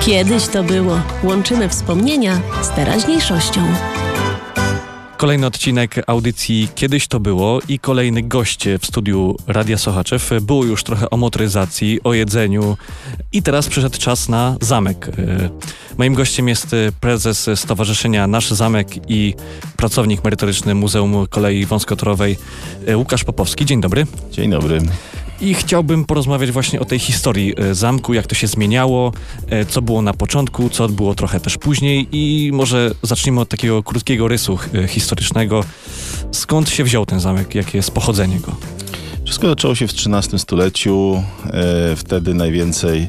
Kiedyś to było. Łączymy wspomnienia z teraźniejszością. Kolejny odcinek audycji Kiedyś to było i kolejny gość w studiu Radia Sochaczew. Było już trochę o motoryzacji, o jedzeniu i teraz przyszedł czas na zamek. Moim gościem jest prezes Stowarzyszenia Nasz Zamek i pracownik merytoryczny Muzeum Kolei Wąskotorowej Łukasz Popowski. Dzień dobry. Dzień dobry. I chciałbym porozmawiać właśnie o tej historii zamku, jak to się zmieniało, co było na początku, co było trochę też później i może zacznijmy od takiego krótkiego rysu historycznego. Skąd się wziął ten zamek? Jakie jest pochodzenie go? Wszystko zaczęło się w XIII stuleciu. Wtedy najwięcej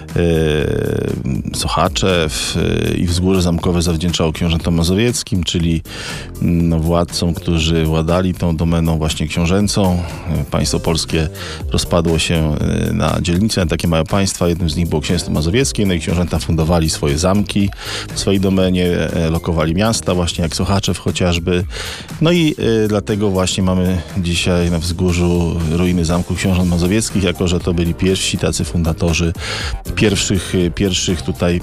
Sochaczew i Wzgórze Zamkowe zawdzięczało książętom mazowieckim, czyli władcom, którzy władali tą domeną właśnie książęcą. Państwo polskie rozpadło się na dzielnice, na takie małe państwa. Jednym z nich było Księstwo Mazowieckie, no i książęta fundowali swoje zamki w swojej domenie, lokowali miasta, właśnie jak Sochaczew chociażby. No i dlatego właśnie mamy dzisiaj na Wzgórzu ruiny Zamku Książąt Mazowieckich, jako że to byli pierwsi tacy fundatorzy pierwszych tutaj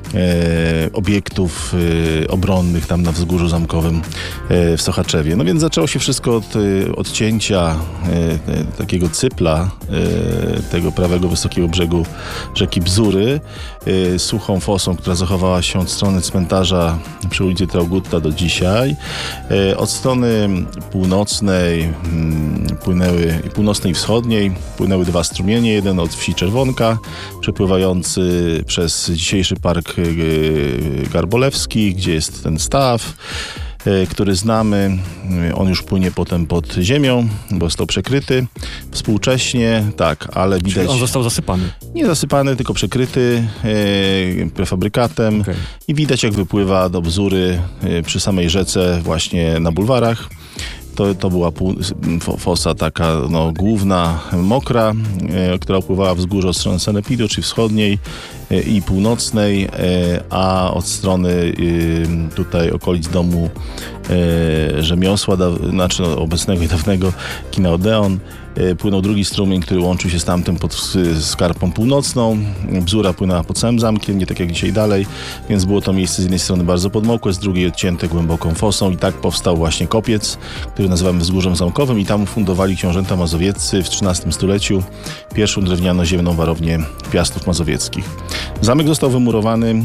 obiektów obronnych tam na Wzgórzu Zamkowym w Sochaczewie. No więc zaczęło się wszystko od odcięcia takiego cypla tego prawego wysokiego brzegu rzeki Bzury suchą fosą, która zachowała się od strony cmentarza przy ulicy Traugutta do dzisiaj. Od strony północnej północnej i wschodniej płynęły dwa strumienie. Jeden od wsi Czerwonka, przepływający przez dzisiejszy park Garbolewski, gdzie jest ten staw, który znamy. On już płynie potem pod ziemią, bo został przekryty współcześnie, tak, ale widać... Czyli on został zasypany? Nie zasypany, tylko przekryty prefabrykatem. Okay. I widać, jak wypływa do Bzury przy samej rzece, właśnie na bulwarach. To była fosa taka główna, mokra, która pływała wzgórze od strony Sanepidu, czyli wschodniej i północnej, a od strony tutaj okolic domu rzemiosła, obecnego i dawnego kina Odeon, płynął drugi strumień, który łączył się z tamtym pod Skarpą Północną. Bzura płynęła pod samym zamkiem, nie tak jak dzisiaj dalej, więc było to miejsce z jednej strony bardzo podmokłe, z drugiej odcięte głęboką fosą i tak powstał właśnie kopiec, który nazywamy Wzgórzem Zamkowym i tam fundowali książęta mazowieccy w XIII stuleciu pierwszą drewniano-ziemną warownię Piastów Mazowieckich. Zamek został wymurowany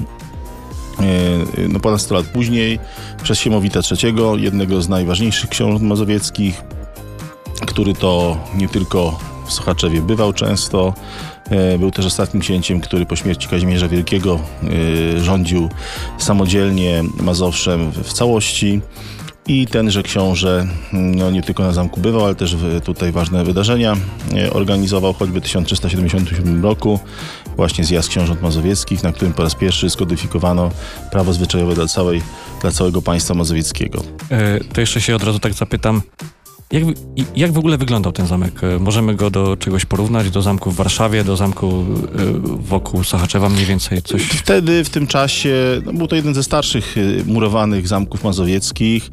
ponad 100 lat później przez Siemowita III, jednego z najważniejszych książąt mazowieckich, który to nie tylko w Sochaczewie bywał często, był też ostatnim księciem, który po śmierci Kazimierza Wielkiego rządził samodzielnie Mazowszem w całości. I tenże książę nie tylko na zamku bywał, ale też tutaj ważne wydarzenia organizował, choćby w 1377 roku właśnie zjazd książąt mazowieckich, na którym po raz pierwszy skodyfikowano prawo zwyczajowe dla całego państwa mazowieckiego. To jeszcze się od razu tak zapytam, jak w ogóle wyglądał ten zamek? Możemy go do czegoś porównać? Do zamku w Warszawie, do zamku wokół Sochaczewa mniej więcej coś? Wtedy, w tym czasie, był to jeden ze starszych murowanych zamków mazowieckich.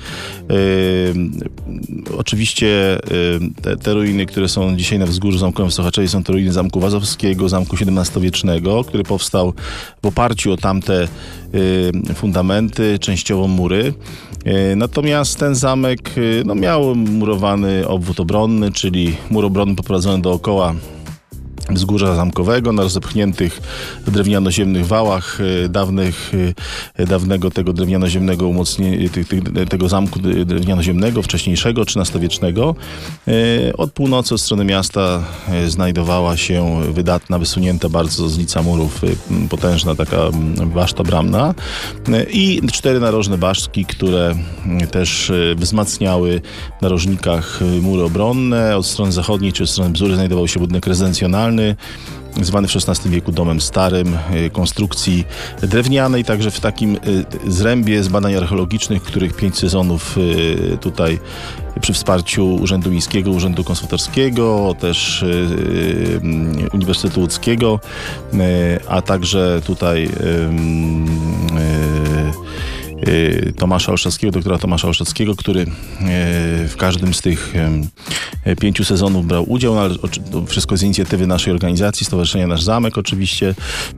Oczywiście te ruiny, które są dzisiaj na Wzgórzu Zamkowym w Sochaczewie, są to ruiny Zamku Wazowskiego, zamku XVII-wiecznego, który powstał w oparciu o tamte fundamenty, częściowo mury. Natomiast ten zamek miał murowany obwód obronny, czyli mur obronny poprowadzony dookoła Wzgórza Zamkowego na rozepchniętych drewniano-ziemnych wałach dawnego tego drewniano-ziemnego umocnienia, tego zamku drewniano-ziemnego, wcześniejszego, XIII-wiecznego. Od północy, od strony miasta znajdowała się wydatna, wysunięta bardzo z lica murów potężna taka baszta bramna i 4 narożne basztki, które też wzmacniały w narożnikach mury obronne. Od strony zachodniej czy od strony Bzury znajdował się budynek rezydencjonalny, zwany w XVI wieku domem starym, konstrukcji drewnianej, także w takim zrębie z badań archeologicznych, których 5 sezonów tutaj przy wsparciu Urzędu Miejskiego, Urzędu Konserwatorskiego, też Uniwersytetu Łódzkiego, a także tutaj Tomasza Olszewskiego, doktora Tomasza Olszewskiego, który w każdym z tych 5 sezonów brał udział, ale to wszystko z inicjatywy naszej organizacji, Stowarzyszenia Nasz Zamek oczywiście.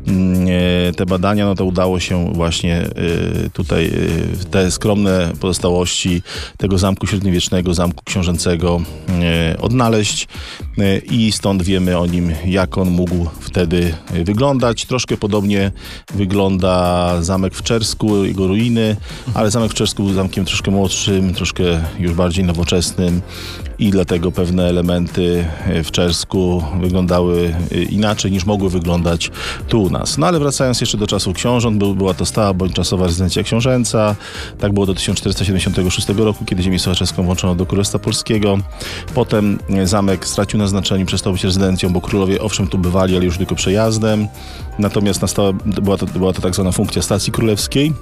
Te badania, no to udało się właśnie tutaj te skromne pozostałości tego zamku średniowiecznego, zamku książęcego odnaleźć i stąd wiemy o nim, jak on mógł wtedy wyglądać. Troszkę podobnie wygląda zamek w Czersku, jego ruiny, ale zamek w Czersku był zamkiem troszkę młodszym, troszkę już bardziej nowoczesnym i dlatego pewne elementy w Czersku wyglądały inaczej niż mogły wyglądać tu u nas. No ale wracając jeszcze do czasów książąt, była to stała bądź czasowa rezydencja książęca. Tak było do 1476 roku, kiedy ziemię sochaczewską włączono do Królestwa Polskiego. Potem zamek stracił na znaczeniu, przestał być rezydencją, bo królowie owszem tu bywali, ale już tylko przejazdem. Natomiast była to tak zwana funkcja stacji królewskiej.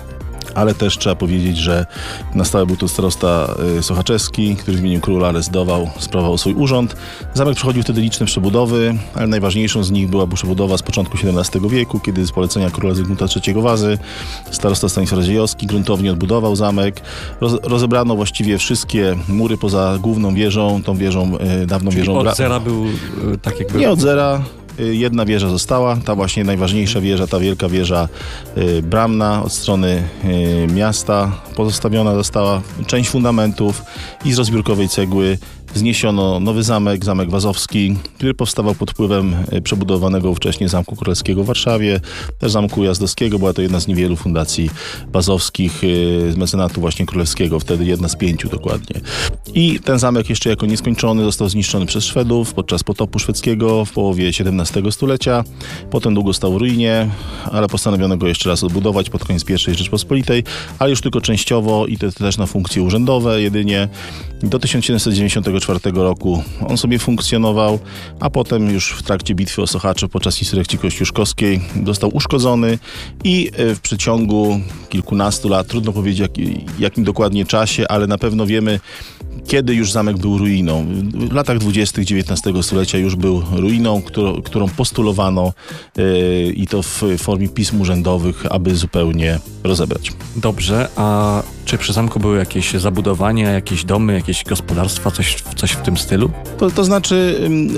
Ale też trzeba powiedzieć, że na stałe był to starosta sochaczewski, który w imieniu króla rezydował, sprawował swój urząd. Zamek przechodził wtedy liczne przebudowy, ale najważniejszą z nich była przebudowa z początku XVII wieku, kiedy z polecenia króla Zygmunta III Wazy starosta Stanisław Radziejowski gruntownie odbudował zamek. Rozebrano właściwie wszystkie mury poza główną wieżą, tą wieżą, dawną czyli wieżą... od zera był tak jakby... Nie od zera. Jedna wieża została, ta właśnie najważniejsza wieża, ta wielka wieża bramna od strony miasta. Pozostawiona została część fundamentów i z rozbiórkowej cegły wzniesiono nowy zamek, Zamek Wazowski, który powstawał pod wpływem przebudowanego wcześniej Zamku Królewskiego w Warszawie, też Zamku Ujazdowskiego. Była to jedna z niewielu fundacji wazowskich z mecenatu właśnie królewskiego, wtedy jedna z 5 dokładnie. I ten zamek jeszcze jako nieskończony został zniszczony przez Szwedów podczas potopu szwedzkiego w połowie XVII stulecia. Potem długo stał w ruinie, ale postanowiono go jeszcze raz odbudować pod koniec I Rzeczpospolitej, ale już tylko częściowo i to też na funkcje urzędowe jedynie. Do 1794 roku on sobie funkcjonował, a potem już w trakcie bitwy o Sochaczew podczas insurekcji kościuszkowskiej został uszkodzony i w przeciągu kilkunastu lat, trudno powiedzieć jakim dokładnie czasie, ale na pewno wiemy, kiedy już zamek był ruiną. W latach 20. XIX stulecia już był ruiną, którą postulowano i to w formie pism urzędowych, aby zupełnie rozebrać. Dobrze, a czy przy zamku były jakieś zabudowania, jakieś domy, jakieś gospodarstwa, coś w tym stylu? To znaczy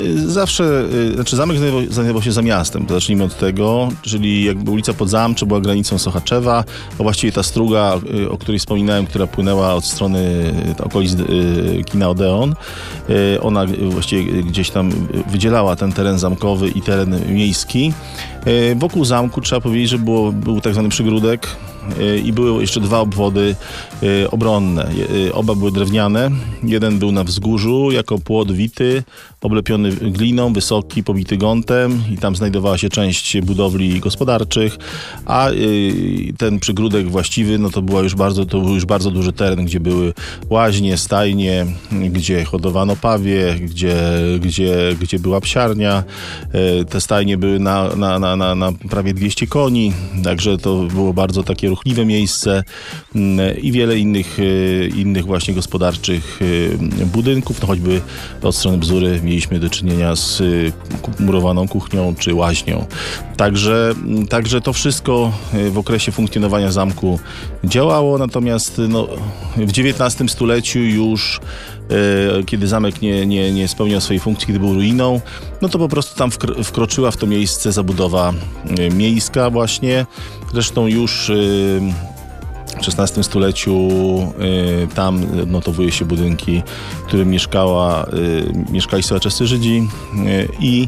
zamek znajdował się za miastem. Zacznijmy od tego, czyli jakby ulica Podzamcza była granicą Sochaczewa, a właściwie ta struga, o której wspominałem, która płynęła od strony okolic kina Odeon, ona właściwie gdzieś tam wydzielała ten teren zamkowy i teren miejski. Wokół zamku trzeba powiedzieć, że był tak zwany przygródek i były jeszcze 2 obwody obronne. Oba były drewniane. Jeden był na wzgórzu jako płot wity, oblepiony gliną, wysoki, pobity gątem i tam znajdowała się część budowli gospodarczych, a ten przygródek właściwy, no to był już bardzo duży teren, gdzie były łaźnie, stajnie, gdzie hodowano pawie, gdzie była psiarnia. Te stajnie były na prawie 200 koni, także to było bardzo takie ruchliwe miejsce i wiele innych właśnie gospodarczych budynków, no choćby od strony Bzury mieliśmy do czynienia z murowaną kuchnią czy łaźnią. Także to wszystko w okresie funkcjonowania zamku działało, natomiast w XIX stuleciu już kiedy zamek nie spełniał swojej funkcji, kiedy był ruiną, no to po prostu tam wkroczyła w to miejsce zabudowa miejska właśnie. Zresztą już w XVI stuleciu tam notowuje się budynki, w których mieszkali sochaczewscy Żydzi i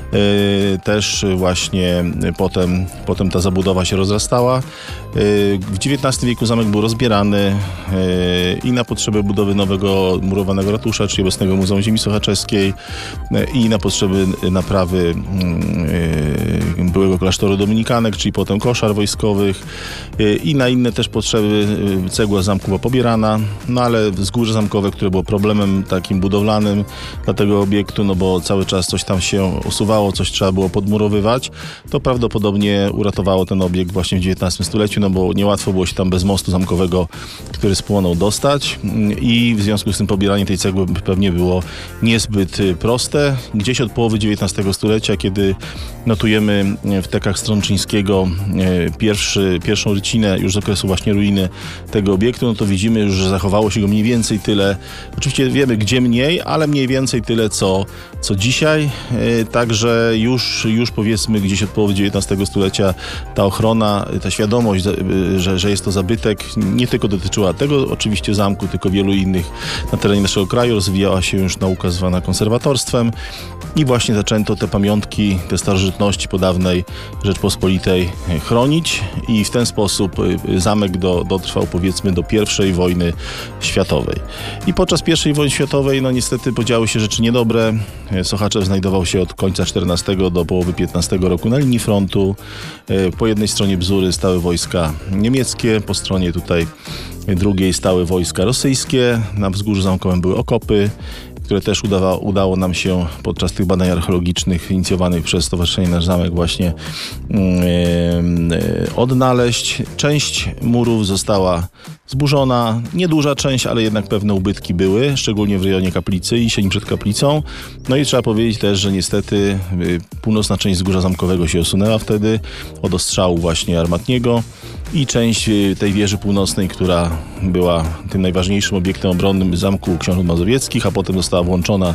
też właśnie potem ta zabudowa się rozrastała. W XIX wieku zamek był rozbierany i na potrzeby budowy nowego murowanego ratusza, czyli obecnego Muzeum Ziemi Sochaczewskiej, i na potrzeby naprawy byłego klasztoru dominikanek, czyli potem koszar wojskowych, i na inne też potrzeby cegła zamku była pobierana, no ale wzgórze zamkowe, które było problemem takim budowlanym dla tego obiektu, no bo cały czas coś tam się usuwało, coś trzeba było podmurowywać, to prawdopodobnie uratowało ten obiekt właśnie w XIX stuleciu, no bo niełatwo było się tam bez mostu zamkowego, który spłonął, dostać, i w związku z tym pobieranie tej cegły pewnie było niezbyt proste. Gdzieś od połowy XIX stulecia, kiedy notujemy w tekach Stronczyńskiego pierwszą rycinę już z okresu właśnie ruiny tego obiektu, no to widzimy już, że zachowało się go mniej więcej tyle. Oczywiście wiemy, gdzie mniej, ale mniej więcej tyle, co dzisiaj. Także już powiedzmy gdzieś od połowy XIX stulecia ta ochrona, ta świadomość, że jest to zabytek, nie tylko dotyczyła tego oczywiście zamku, tylko wielu innych na terenie naszego kraju. Rozwijała się już nauka zwana konserwatorstwem i właśnie zaczęto te pamiątki, te starożytności po dawnej Rzeczpospolitej chronić i w ten sposób zamek dotrwał powiedzmy do I wojny światowej. I podczas I wojny światowej niestety podziały się rzeczy niedobre. Sochaczew znajdował się od końca XIV do połowy XV roku na linii frontu. Po jednej stronie Bzury stały wojska niemieckie, po stronie tutaj drugiej stały wojska rosyjskie. Na wzgórzu zamkowym były okopy, które też udało nam się podczas tych badań archeologicznych inicjowanych przez Stowarzyszenie Nasz Zamek właśnie odnaleźć. Część murów została zburzona, nieduża część, ale jednak pewne ubytki były, szczególnie w rejonie kaplicy i sieni przed kaplicą. No i trzeba powiedzieć też, że niestety północna część wzgórza zamkowego się osunęła wtedy od ostrzału właśnie armatniego i część tej wieży północnej, która była tym najważniejszym obiektem obronnym zamku książąt mazowieckich, a potem została włączona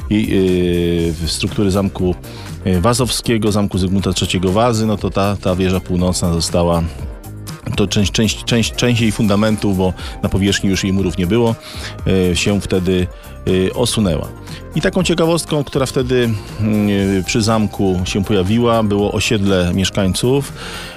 w struktury zamku wazowskiego, zamku Zygmunta III Wazy, no to ta wieża północna została, to część jej fundamentów, bo na powierzchni już jej murów nie było, się wtedy osunęła. I taką ciekawostką, która wtedy przy zamku się pojawiła, było osiedle mieszkańców.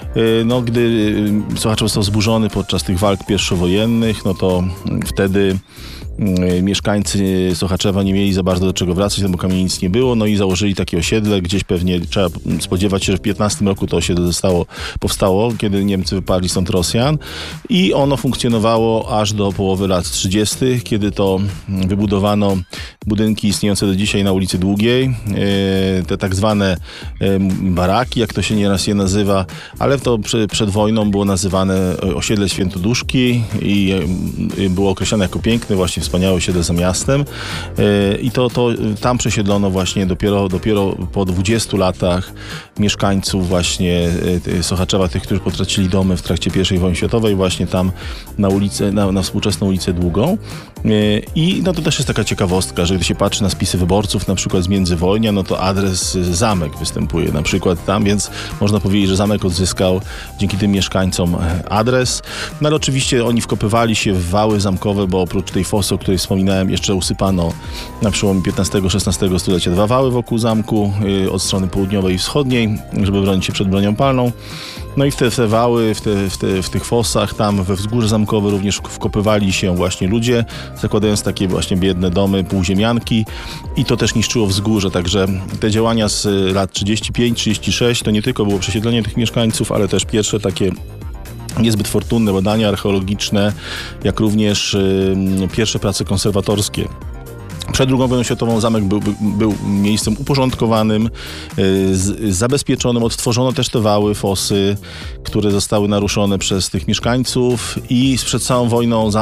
Gdy Sochaczew został zburzony podczas tych walk pierwszowojennych, no to wtedy mieszkańcy Sochaczewa nie mieli za bardzo do czego wracać, bo kamienic nie było, no i założyli takie osiedle, gdzieś pewnie trzeba spodziewać się, że w 15 roku to osiedle powstało, kiedy Niemcy wyparli stąd Rosjan i ono funkcjonowało aż do połowy lat 30., kiedy to wybudowano budynki istniejące do dzisiaj na ulicy Długiej, te tak zwane baraki, jak to się nieraz je nazywa, ale to przed wojną było nazywane osiedle Świętoduszki i było określone jako piękne, właśnie wspaniałe osiedle za miastem i to tam przesiedlono właśnie dopiero po 20 latach mieszkańców właśnie Sochaczewa, tych, którzy potracili domy w trakcie I wojny światowej, właśnie tam na współczesną ulicę Długą. I to też jest taka ciekawostka, że gdy się patrzy na spisy wyborców, na przykład z międzywojnia, no to adres zamek występuje na przykład tam, więc można powiedzieć, że zamek odzyskał dzięki tym mieszkańcom adres. No ale oczywiście oni wkopywali się w wały zamkowe, bo oprócz tej fosy, o której wspominałem, jeszcze usypano na przełomie XV-XVI stulecia 2 wały wokół zamku od strony południowej i wschodniej, żeby bronić się przed bronią palną. No i w te wały, w tych fosach, tam we wzgórze zamkowe również wkopywali się właśnie ludzie, zakładając takie właśnie biedne domy, półziemianki i to też niszczyło wzgórze, także te działania z lat 35-36 to nie tylko było przesiedlenie tych mieszkańców, ale też pierwsze takie niezbyt fortunne badania archeologiczne, jak również pierwsze prace konserwatorskie. Przed II wojną światową zamek był miejscem uporządkowanym, zabezpieczonym. Odtworzono też te wały, fosy, które zostały naruszone przez tych mieszkańców i przed całą wojną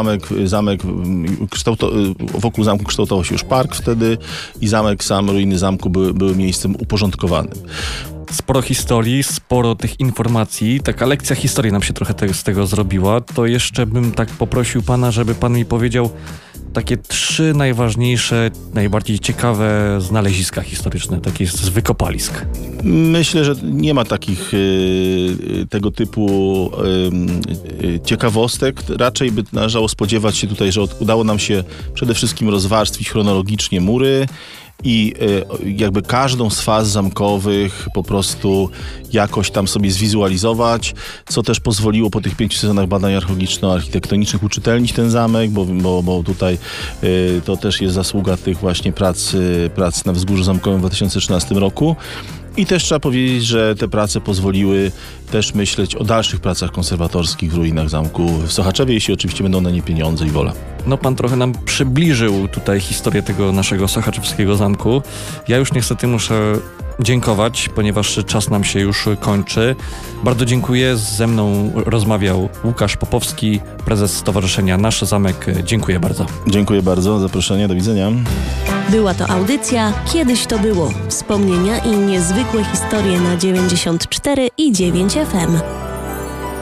wokół zamku kształtował się już park wtedy i ruiny zamku były miejscem uporządkowanym. Sporo historii, sporo tych informacji. Taka lekcja historii nam się trochę z tego zrobiła. To jeszcze bym tak poprosił pana, żeby pan mi powiedział takie 3 najważniejsze, najbardziej ciekawe znaleziska historyczne, takie z wykopalisk. Myślę, że nie ma takich tego typu ciekawostek. Raczej by należało spodziewać się tutaj, że udało nam się przede wszystkim rozwarstwić chronologicznie mury i jakby każdą z faz zamkowych po prostu jakoś tam sobie zwizualizować, co też pozwoliło po tych 5 sezonach badań architektonicznych uczytelnić ten zamek, bo tutaj to też jest zasługa tych właśnie prac na wzgórzu zamkowym w 2013 roku. I też trzeba powiedzieć, że te prace pozwoliły też myśleć o dalszych pracach konserwatorskich w ruinach zamku w Sochaczewie, jeśli oczywiście będą na nie pieniądze i wola. No pan trochę nam przybliżył tutaj historię tego naszego sochaczewskiego zamku. Ja już niestety muszę dziękować, ponieważ czas nam się już kończy. Bardzo dziękuję. Ze mną rozmawiał Łukasz Popowski, prezes Stowarzyszenia Nasz Zamek. Dziękuję bardzo. Dziękuję bardzo za zaproszenie. Do widzenia. Była to audycja Kiedyś to było. Wspomnienia i niezwykłe historie na 94 i 9 FM.